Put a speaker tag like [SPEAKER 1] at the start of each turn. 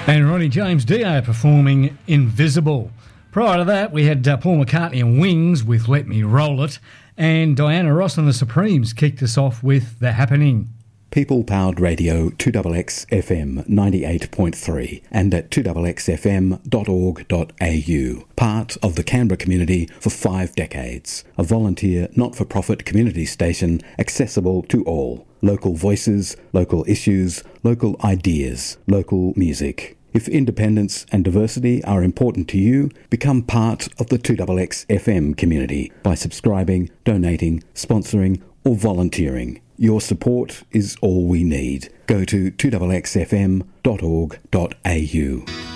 [SPEAKER 1] And Ronnie James Dio performing Invisible. Prior to that, we had Paul McCartney and Wings with Let Me Roll It, and Diana Ross and the Supremes kicked us off with The Happening.
[SPEAKER 2] People-powered radio 2XX FM 98.3 and at 2XXFM.org.au. Part of the Canberra community for 5 decades. A volunteer, not-for-profit community station accessible to all. Local voices, local issues, local ideas, local music. If independence and diversity are important to you, become part of the 2XXFM community by subscribing, donating, sponsoring or volunteering. Your support is all we need. Go to 2XXFM.org.au.